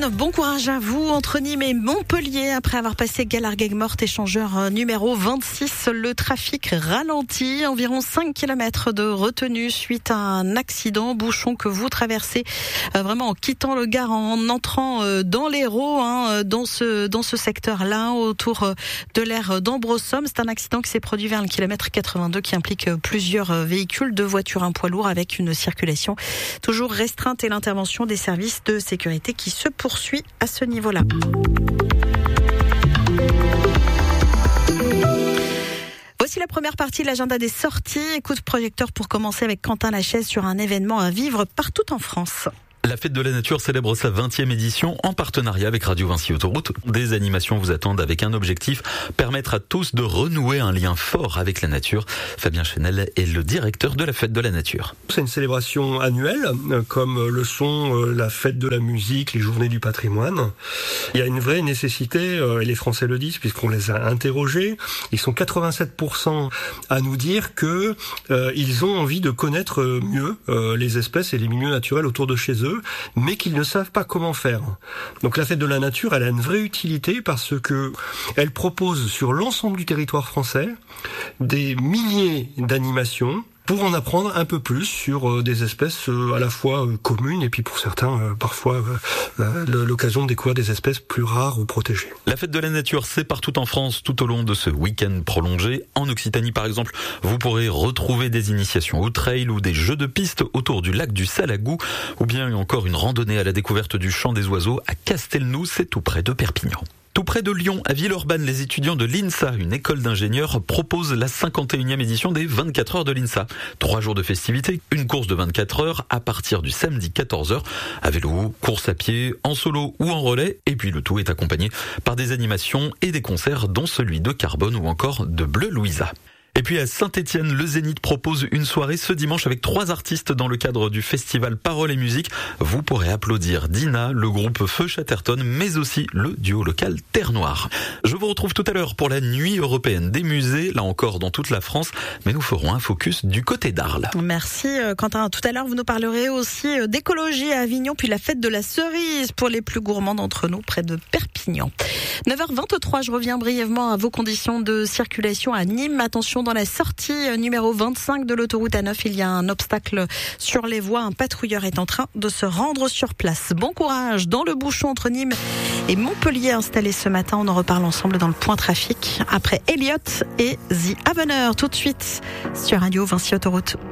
Commune, bon courage à vous. Entre Nîmes et Montpellier, après avoir passé Galargues-Morte, échangeur numéro 26, le trafic ralentit. Environ 5 km de retenue suite à un accident. Bouchon que vous traversez vraiment en quittant le Gard, en entrant dans l'Hérault, dans ce secteur-là, autour de l'aire d'Ambrossum. C'est un accident qui s'est produit vers le kilomètre 82 qui implique plusieurs véhicules, 2 voitures, un poids lourd avec une circulation toujours restreinte et l'intervention des services de sécurité qui se poursuit à ce niveau-là. Voici la première partie de l'agenda des sorties. Coup de projecteur pour commencer avec Quentin Lachaise sur un événement à vivre partout en France. La Fête de la Nature célèbre sa 20e édition en partenariat avec Radio Vinci Autoroute. Des animations vous attendent avec un objectif, permettre à tous de renouer un lien fort avec la nature. Fabien Chenel est le directeur de la Fête de la Nature. C'est une célébration annuelle, comme le sont la Fête de la musique, les Journées du patrimoine. Il y a une vraie nécessité, et les Français le disent puisqu'on les a interrogés. Ils sont 87% à nous dire que ils ont envie de connaître mieux les espèces et les milieux naturels autour de chez eux, mais qu'ils ne savent pas comment faire. Donc la Fête de la Nature, elle a une vraie utilité parce que elle propose sur l'ensemble du territoire français des milliers d'animations pour en apprendre un peu plus sur des espèces à la fois communes et puis pour certains parfois l'occasion de découvrir des espèces plus rares ou protégées. La Fête de la Nature, c'est partout en France tout au long de ce week-end prolongé. En Occitanie par exemple, vous pourrez retrouver des initiations au trail ou des jeux de piste autour du lac du Salagou ou bien encore une randonnée à la découverte du chant des oiseaux à Castelnou, c'est tout près de Perpignan. Tout près de Lyon, à Villeurbanne, les étudiants de l'INSA, une école d'ingénieurs, proposent la 51e édition des 24 heures de l'INSA. 3 jours de festivités, une course de 24 heures à partir du samedi 14h, à vélo, course à pied, en solo ou en relais, et puis le tout est accompagné par des animations et des concerts dont celui de Carbone ou encore de Bleu Louisa. Et puis à Saint-Étienne, le Zénith propose une soirée ce dimanche avec 3 artistes dans le cadre du festival Paroles et Musique. Vous pourrez applaudir Dina, le groupe Feu Chatterton, mais aussi le duo local Terre Noire. Je vous retrouve tout à l'heure pour la nuit européenne des musées, là encore dans toute la France, mais nous ferons un focus du côté d'Arles. Merci Quentin. Tout à l'heure, vous nous parlerez aussi d'écologie à Avignon, puis la fête de la cerise pour les plus gourmands d'entre nous, près de Perpignan. 9h23, je reviens brièvement à vos conditions de circulation à Nîmes. Attention, dans la sortie numéro 25 de l'autoroute A9, il y a un obstacle sur les voies. Un patrouilleur est en train de se rendre sur place. Bon courage dans le bouchon entre Nîmes et Montpellier installé ce matin. On en reparle ensemble dans le point trafic après Elliott et The Avener tout de suite sur Radio Vinci Autoroute.